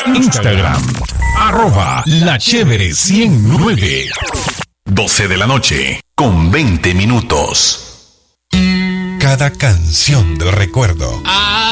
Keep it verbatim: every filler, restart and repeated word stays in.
Instagram, arroba la chévere ciento nueve. doce de la noche, con veinte minutos. Cada canción del recuerdo.